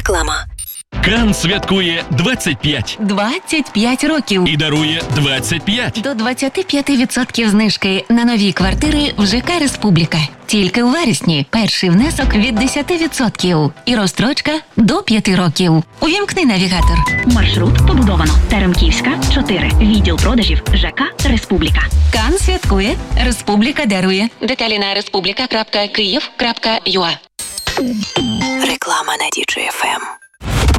Реклама. Кан святкує 25 років. і дарує 25. До 25% знижки на нові квартири в ЖК «Республіка». Тільки у вересні перший внесок від 10% і розстрочка до 5 років. Увімкни навігатор. Маршрут побудовано. Теремківська, 4. Відділ продажів ЖК «Республіка». Кан святкує, Республіка дарує. Деталі на respublika.kyiv.ua. Реклама на DJ FM.